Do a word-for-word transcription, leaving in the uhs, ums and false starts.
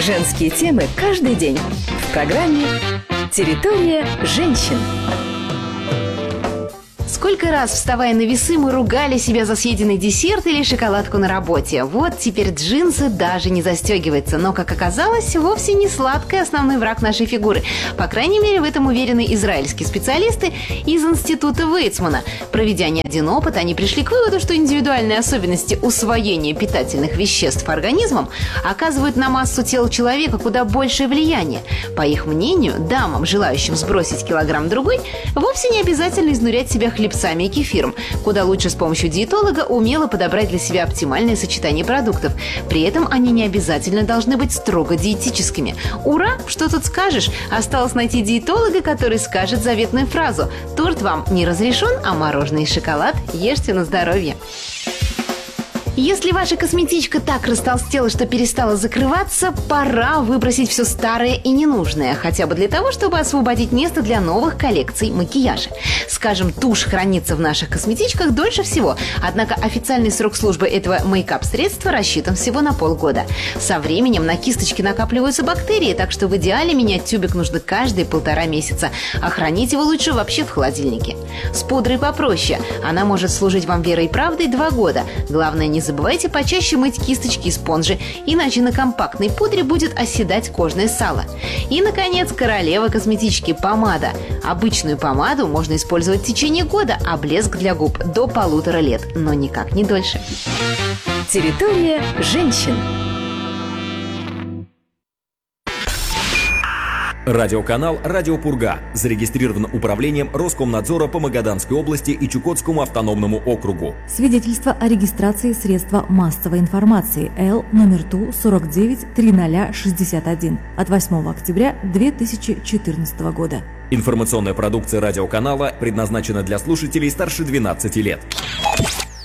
Женские темы каждый день в программе «Территория женщин». Сколько раз, вставая на весы, мы ругали себя за съеденный десерт или шоколадку на работе. Вот теперь джинсы даже не застегиваются. Но, как оказалось, вовсе не сладкий основной враг нашей фигуры. По крайней мере, в этом уверены израильские специалисты из Института Вейцмана. Проведя не один опыт, они пришли к выводу, что индивидуальные особенности усвоения питательных веществ организмом оказывают на массу тела человека куда большее влияние. По их мнению, дамам, желающим сбросить килограмм-другой, вовсе не обязательно изнурять себя хлебцами и кефиром. Куда лучше с помощью диетолога умело подобрать для себя оптимальное сочетание продуктов. При этом они не обязательно должны быть строго диетическими. Ура! Что тут скажешь? Осталось найти диетолога, который скажет заветную фразу: торт вам не разрешен, а мороженое и шоколад ешьте на здоровье. Если ваша косметичка так растолстела, что перестала закрываться, пора выбросить все старое и ненужное, хотя бы для того, чтобы освободить место для новых коллекций макияжа. Скажем, тушь хранится в наших косметичках дольше всего, однако официальный срок службы этого мейкап-средства рассчитан всего на полгода. Со временем на кисточке накапливаются бактерии, так что в идеале менять тюбик нужно каждые полтора месяца, а хранить его лучше вообще в холодильнике. С пудрой попроще. Она может служить вам верой и правдой два года. Главное, не забывайте почаще мыть кисточки и спонжи, иначе на компактной пудре будет оседать кожное сало. И, наконец, королева косметички – помада. Обычную помаду можно использовать в течение года, а блеск для губ – до полутора лет, но никак не дольше. Территория женщин. Радиоканал «Радио Пурга» зарегистрирован управлением Роскомнадзора по Магаданской области и Чукотскому автономному округу. Свидетельство о регистрации средства массовой информации Л номер Ту сорок девять триста шестьдесят один от восьмого октября две тысячи четырнадцатого года. Информационная продукция радиоканала предназначена для слушателей старше двенадцати лет.